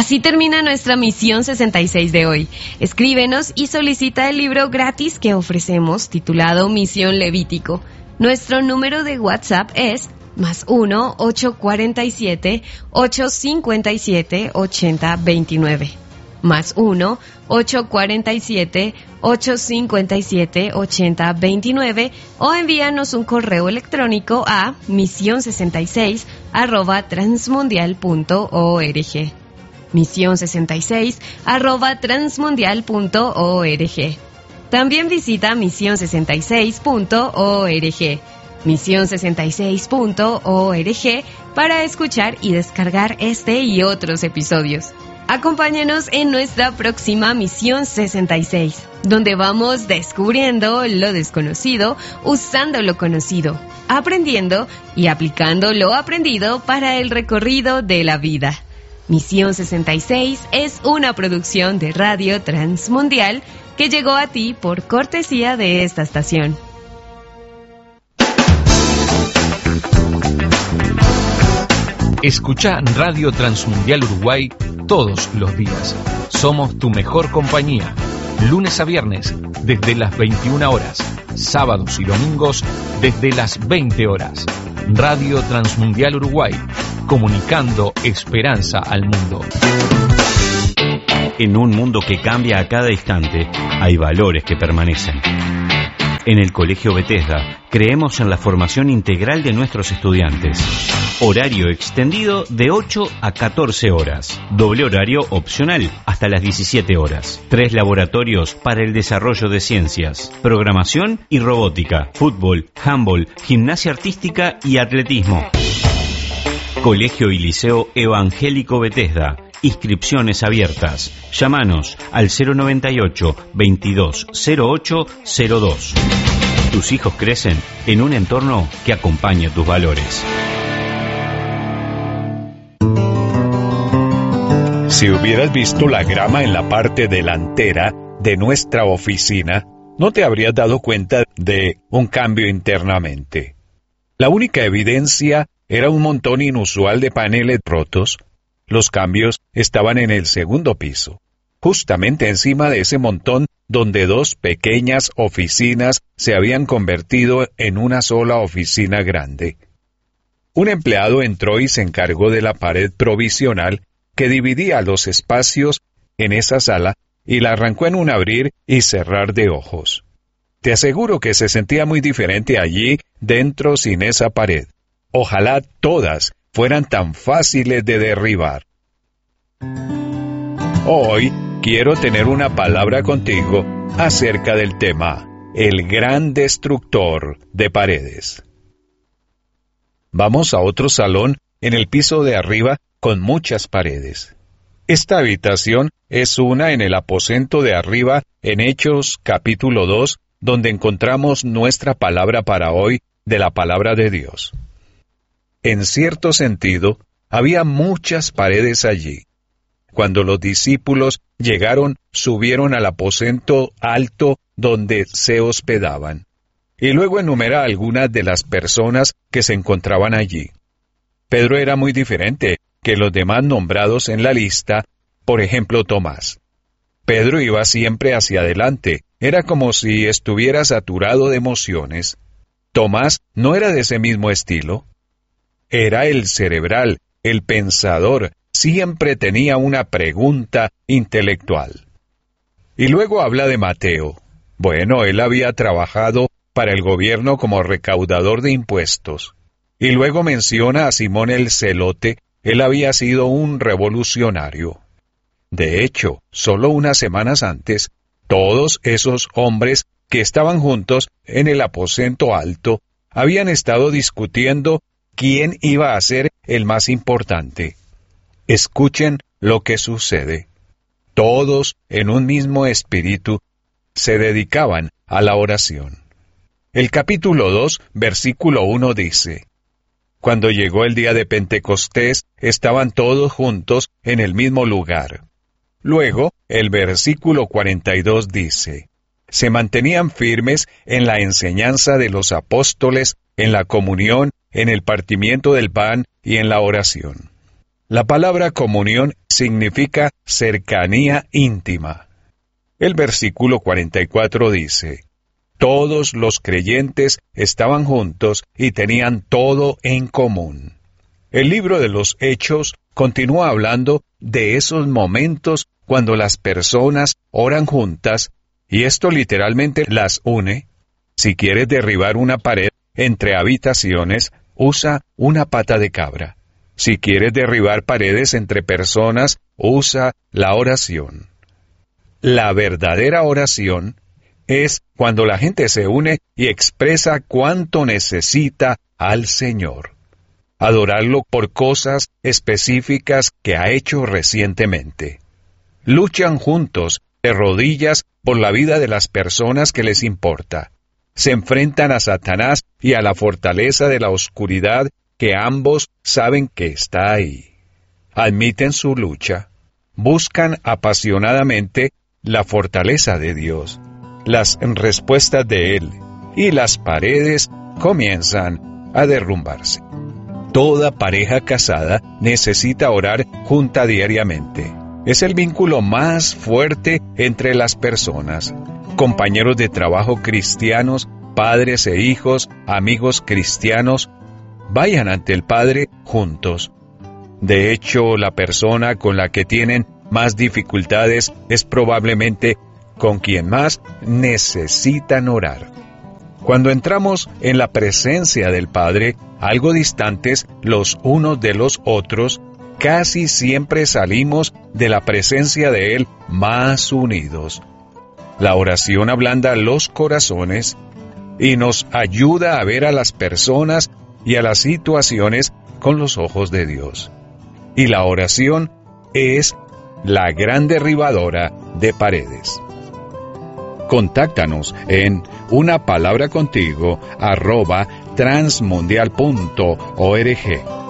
Así termina nuestra misión 66 de hoy. Escríbenos y solicita el libro gratis que ofrecemos titulado Misión Levítico. Nuestro número de WhatsApp es +1 847 857 8029. +1 847 857 8029 o envíanos un correo electrónico a mision66@transmundial.org. mision66@transmundial.org. También visita mision66.org. mision66.org para escuchar y descargar este y otros episodios. Acompáñenos en nuestra próxima Misión 66, donde vamos descubriendo lo desconocido, usando lo conocido, aprendiendo y aplicando lo aprendido para el recorrido de la vida. Misión 66 es una producción de Radio Transmundial que llegó a ti por cortesía de esta estación. Escucha Radio Transmundial Uruguay todos los días. Somos tu mejor compañía. Lunes a viernes desde las 21 horas. Sábados y domingos desde las 20 horas. Radio Transmundial Uruguay. Comunicando esperanza al mundo. En un mundo que cambia a cada instante, hay valores que permanecen. En el Colegio Bethesda creemos en la formación integral de nuestros estudiantes. Horario extendido de 8 a 14 horas. Doble horario opcional hasta las 17 horas. 3 laboratorios para el desarrollo de ciencias, programación y robótica, fútbol, handball, gimnasia artística y atletismo. Colegio y Liceo Evangélico Bethesda. Inscripciones abiertas. Llámanos al 098 22 08 02. Tus hijos crecen en un entorno que acompaña tus valores. Si hubieras visto la grama en la parte delantera de nuestra oficina, no te habrías dado cuenta de un cambio internamente. La única evidencia era un montón inusual de paneles rotos. Los cambios estaban en el segundo piso, justamente encima de ese montón donde 2 pequeñas oficinas se habían convertido en una sola oficina grande. Un empleado entró y se encargó de la pared provisional que dividía los espacios en esa sala y la arrancó en un abrir y cerrar de ojos. Te aseguro que se sentía muy diferente allí dentro sin esa pared. Ojalá todas fueran tan fáciles de derribar. Hoy quiero tener una palabra contigo acerca del tema, el gran destructor de paredes. Vamos a otro salón en el piso de arriba con muchas paredes. Esta habitación es una en el aposento de arriba en Hechos capítulo 2, donde encontramos nuestra palabra para hoy de la palabra de Dios. En cierto sentido, había muchas paredes allí. Cuando los discípulos llegaron, subieron al aposento alto donde se hospedaban, y luego enumera algunas de las personas que se encontraban allí. Pedro era muy diferente que los demás nombrados en la lista, por ejemplo Tomás. Pedro iba siempre hacia adelante, era como si estuviera saturado de emociones. Tomás no era de ese mismo estilo. Era el cerebral, el pensador, siempre tenía una pregunta intelectual. Y luego habla de Mateo. Bueno, él había trabajado para el gobierno como recaudador de impuestos. Y luego menciona a Simón el Celote, él había sido un revolucionario. De hecho, solo unas semanas antes, todos esos hombres que estaban juntos en el aposento alto habían estado discutiendo quién iba a ser el más importante. Escuchen lo que sucede. Todos, en un mismo espíritu, se dedicaban a la oración. El capítulo 2, versículo 1 dice: Cuando llegó el día de Pentecostés, estaban todos juntos en el mismo lugar. Luego, el versículo 42 dice: Se mantenían firmes en la enseñanza de los apóstoles, en la comunión, en el partimiento del pan y en la oración. La palabra comunión significa cercanía íntima. El versículo 44 dice: todos los creyentes estaban juntos y tenían todo en común. El libro de los Hechos continúa hablando de esos momentos cuando las personas oran juntas, y esto literalmente las une. Si quieres derribar una pared entre habitaciones, usa una pata de cabra. Si quieres derribar paredes entre personas, usa la oración. La verdadera oración es cuando la gente se une y expresa cuánto necesita al Señor. Adorarlo por cosas específicas que ha hecho recientemente. Luchan juntos, de rodillas, por la vida de las personas que les importa. Se enfrentan a Satanás y a la fortaleza de la oscuridad que ambos saben que está ahí. Admiten su lucha. Buscan apasionadamente la fortaleza de Dios, las respuestas de Él, y las paredes comienzan a derrumbarse. Toda pareja casada necesita orar junta diariamente. Es el vínculo más fuerte entre las personas. Compañeros de trabajo cristianos, padres e hijos, amigos cristianos, vayan ante el Padre juntos. De hecho, la persona con la que tienen más dificultades es probablemente con quien más necesitan orar. Cuando entramos en la presencia del Padre, algo distantes los unos de los otros, casi siempre salimos de la presencia de Él más unidos. La oración ablanda los corazones y nos ayuda a ver a las personas y a las situaciones con los ojos de Dios. Y la oración es la gran derribadora de paredes. Contáctanos en unapalabracontigo@transmundial.org.